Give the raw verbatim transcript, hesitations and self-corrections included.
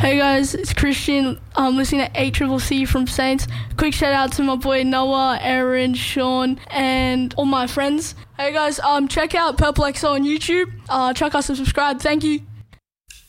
Hey guys, it's Christian. I'm listening to A C C C from Saints. Quick shout out to my boy Noah, Aaron, Sean, and all my friends. Hey guys, um, check out Purple X O on YouTube. Uh, check us and subscribe. Thank you.